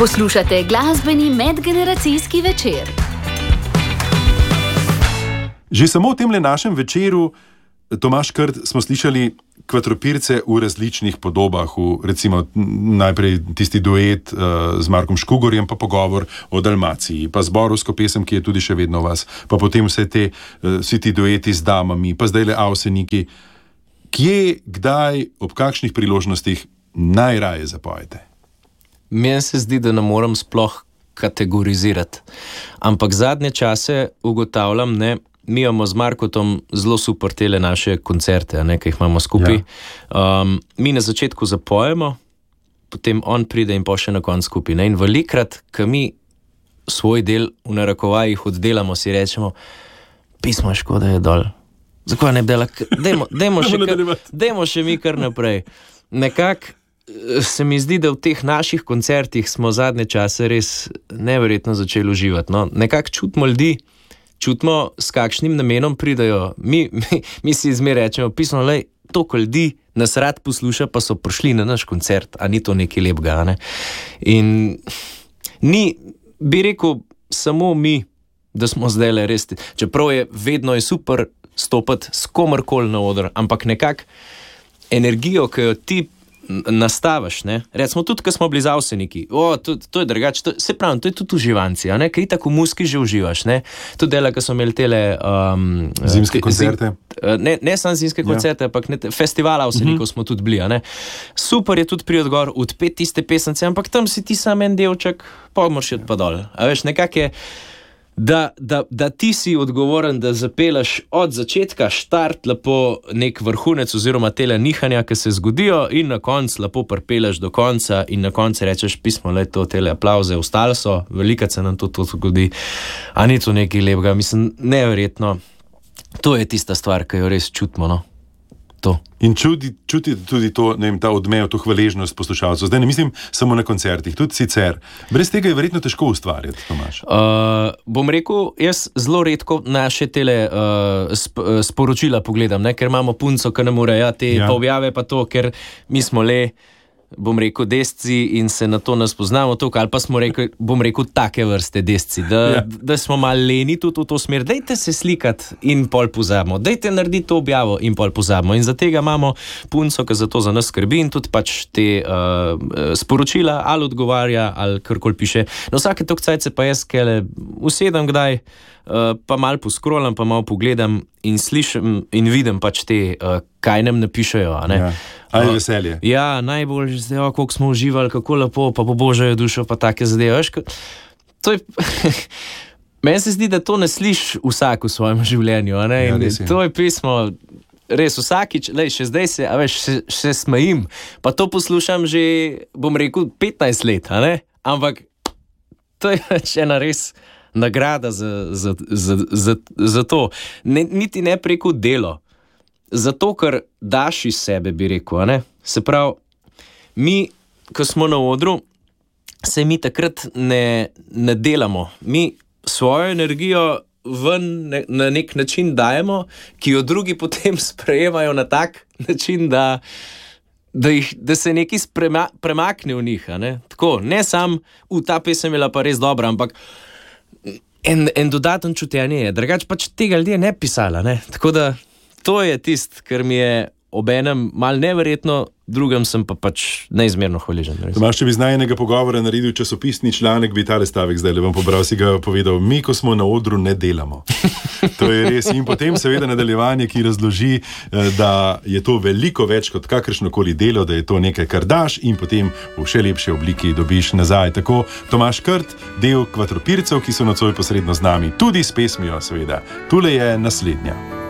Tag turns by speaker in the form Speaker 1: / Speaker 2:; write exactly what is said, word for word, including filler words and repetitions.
Speaker 1: Poslušate glasbeni medgeneracijski večer.
Speaker 2: Že samo v temle našem večeru, Tomaž Krt, smo slišali Kvadropirce v različnih podobah, v, recimo najprej tisti duet uh, z Markom Škugorjem, pa pogovor o Dalmaciji, pa zborovsko pesem, ki je tudi še vedno vas, pa potem vse te, uh, vsi ti dueti z damami, pa zdaj le Avseniki. Kje, kdaj, ob kakšnih priložnostih najraje zapojete?
Speaker 3: Meni se zdi, da ne morem sploh kategorizirati. Ampak zadnje čase ugotavljam, ne, mi imamo z Markotom zelo super tele naše koncerte, ne, ki jih imamo skupaj. Ja. Um, mi na začetku zapojemo, potem on pride in pošle na konc skupaj. Ne. In velikrat, ko mi svoj del v narekovajih oddelamo, si rečemo, pismo je škoda je dol. Zakaj ne bi dela? Dajmo, dajmo, še kar, dajmo še mi kar naprej. Nekako se mi zdi, da v teh naših koncertih smo zadnje čase res neverjetno začeli uživati. No? Nekako čutimo ljudi, čutimo, s kakšnim namenom pridajo. Mi, mi, mi si izmer rečemo, pismo, lej, toliko ljudi nas rad posluša, pa so prišli na naš koncert, a ni to nekaj lepega. Ne? In ni, bi rekel, samo mi, da smo zdaj le res, čeprav je vedno je super stopati s komarkoli na oder, ampak nekako energijo, ki jo ti nastaviš, ne, recimo tudi, ko smo bili z Avseniki, o, to, to je drugače, se pravi, to je tudi uživanci, a ne, kaj tako v muski že uživaš, ne, tudi dela, ko smo imeli tele um,
Speaker 2: zimske koncerte,
Speaker 3: zim, ne, ne samo zimske koncerte, ja. Ampak ne, festival Avsenikov uh-huh. smo tudi bili, a ne, super je tudi pri odgor odpet tiste pesence, ampak tam si ti sam en delček, pa moraš iti pa dol, a veš, nekak je Da, da, da ti si odgovoren, da zapelaš od začetka štart lepo nek vrhunec oziroma tele nihanja, ki se zgodijo in na konc lepo pripeleš do konca in na koncu rečeš pismo, le to tele aplauze, ostali so, velikrat se nam to, to zgodi, a ni to nekaj lepega, mislim, neverjetno, to je tista stvar, ki jo res čutimo, no. To.
Speaker 2: In čuti, čuti tudi to, ne vem, ta odmev, to hvaležnost poslušalcev. Zdaj ne mislim samo na koncertih, tudi sicer. Brez tega je verjetno težko ustvarjati, Tomaž.
Speaker 3: Uh, bom rekel, jaz zelo redko naše tele uh, sp- sporočila pogledam, ne? Ker imamo punco, ki ne more, ja, te ja. Pa objave pa to, ker mi smo le, bom rekel, desci in se na to nas poznamo toliko, ali pa smo rekel, bom rekel, take vrste desci, da, ja. Da smo malo leni tudi v to smer. Dajte se slikati in pol pozabimo, dajte narediti to objavo in pol pozabimo. In za tega imamo punco, ki za to za nas skrbi in tudi pač te uh, sporočila ali odgovarja, ali karkoli piše. Na vsake tok cajt se pa jaz kele usedem kdaj, Uh, pa malo poskrolam, pa malo pogledam in slišim in vidim pač te, uh, kaj nam napišejo. Ne?
Speaker 2: Ja. Ali veselje.
Speaker 3: Uh, ja, najbolj zdaj, o, koliko smo uživali, kako lepo, pa po božjo dušo, pa take zadeve. To je... Meni se zdi, da to ne sliš vsak v svojem življenju. A ne? Ja, to je pismo, res vsakič, lej, še zdaj se, a veš, še, še smejim, pa to poslušam že, bom rekel, petnajst let, a ne? Ampak to je še ena res nagrada za, za, za, za, za to. Ne, niti ne preko delo. Zato, ker daš iz sebe, bi rekel. A ne? Se pravi, mi, ko smo na odru, se mi takrat ne, ne delamo. Mi svojo energijo ven ne, na nek način dajemo, ki jo drugi potem sprejemajo na tak način, da Da, jih, da se nekaj sprema, premakne v njih. Ne, tako, ne sam v ta pesem je bila pa res dobra, ampak en, en dodaten čutenje je. Drugače pač tega ljudje ne pisala. Ne? Tako da to je tist, kar mi je obenem mal neverjetno, drugem sem pa pač neizmerno hvaležen.
Speaker 2: Tomaž, če bi z najnega pogovora naredil časopisni članek, bi tale stavek zdaj le vam pobral, si ga povedal, mi, ko smo na odru, ne delamo. To je res. In potem seveda nadaljevanje, ki razloži, da je to veliko več kot kakršnokoli delo, da je to nekaj, kar daš in potem v še lepši obliki dobiš nazaj. Tako Tomaž Krt, del Kvadropircev, ki so nocoj posredno z nami, tudi s pesmijo seveda. Tule je naslednja.